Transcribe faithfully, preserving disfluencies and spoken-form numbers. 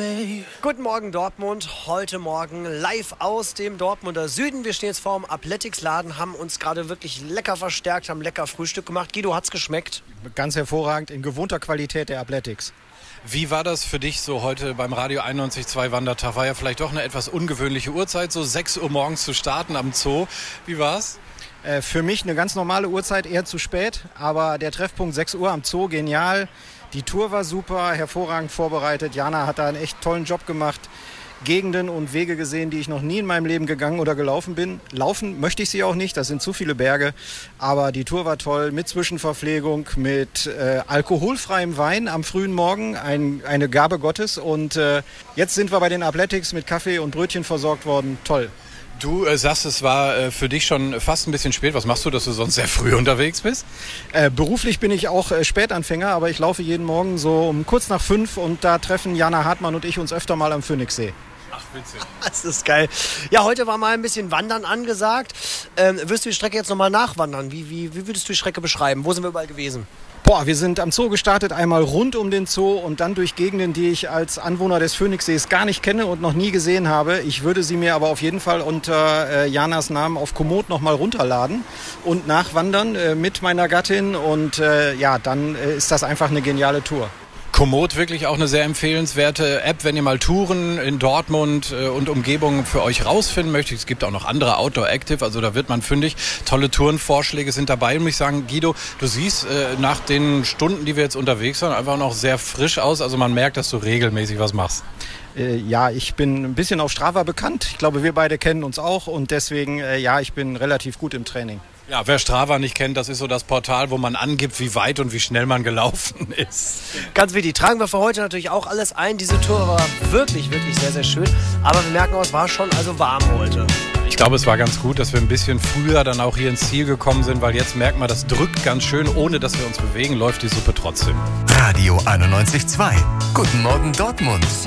babe. Guten Morgen Dortmund, heute Morgen live aus dem Dortmunder Süden. Wir stehen jetzt vor dem Athletics-Laden, haben uns gerade wirklich lecker verstärkt, haben lecker Frühstück gemacht. Guido, hat's geschmeckt? Ganz hervorragend, in gewohnter Qualität der Athletics. Wie war das für dich so heute beim Radio einundneunzig Komma zwei Wandertag? War ja vielleicht doch eine etwas ungewöhnliche Uhrzeit, so sechs Uhr morgens zu starten am Zoo. Wie war's? Äh, für mich eine ganz normale Uhrzeit, eher zu spät, aber der Treffpunkt sechs Uhr am Zoo, genial. Die Tour war super, hervorragend vorbereitet. Jana hat da einen echt tollen Job gemacht. Gegenden und Wege gesehen, die ich noch nie in meinem Leben gegangen oder gelaufen bin. Laufen möchte ich sie auch nicht, das sind zu viele Berge. Aber die Tour war toll, mit Zwischenverpflegung, mit äh, alkoholfreiem Wein am frühen Morgen, ein, eine Gabe Gottes. Und äh, jetzt sind wir bei den Athletics mit Kaffee und Brötchen versorgt worden. Toll. Du äh, sagst, es war äh, für dich schon fast ein bisschen spät. Was machst du, dass du sonst sehr früh unterwegs bist? Äh, beruflich bin ich auch äh, Spätanfänger, aber ich laufe jeden Morgen so um kurz nach fünf und da treffen Jana Hartmann und ich uns öfter mal am Phoenixsee. Ach, witzig. Das ist geil. Ja, heute war mal ein bisschen Wandern angesagt. Ähm, wirst du die Strecke jetzt nochmal nachwandern? Wie, wie, wie würdest du die Strecke beschreiben? Wo sind wir überall gewesen? Boah, wir sind am Zoo gestartet, einmal rund um den Zoo und dann durch Gegenden, die ich als Anwohner des Phoenixsees gar nicht kenne und noch nie gesehen habe. Ich würde sie mir aber auf jeden Fall unter äh, Janas Namen auf Komoot nochmal runterladen und nachwandern äh, mit meiner Gattin und äh, ja, dann äh, ist das einfach eine geniale Tour. Komoot wirklich auch eine sehr empfehlenswerte App, wenn ihr mal Touren in Dortmund äh, und Umgebung für euch rausfinden möchtet. Es gibt auch noch andere Outdoor Active, also da wird man fündig. Tolle Tourenvorschläge sind dabei. Und muss ich sagen, Guido, du siehst äh, nach den Stunden, die wir jetzt unterwegs waren, einfach noch sehr frisch aus. Also man merkt, dass du regelmäßig was machst. Äh, ja, ich bin ein bisschen auf Strava bekannt. Ich glaube, wir beide kennen uns auch und deswegen, äh, ja, ich bin relativ gut im Training. Ja, wer Strava nicht kennt, das ist so das Portal, wo man angibt, wie weit und wie schnell man gelaufen ist. Ganz wichtig, tragen wir für heute natürlich auch alles ein. Diese Tour war wirklich, wirklich sehr, sehr schön. Aber wir merken auch, es war schon also warm heute. Ich glaube, es war ganz gut, dass wir ein bisschen früher dann auch hier ins Ziel gekommen sind, weil jetzt merkt man, das drückt ganz schön, ohne dass wir uns bewegen, läuft die Suppe trotzdem. Radio einundneunzig Komma zwei. Guten Morgen Dortmund.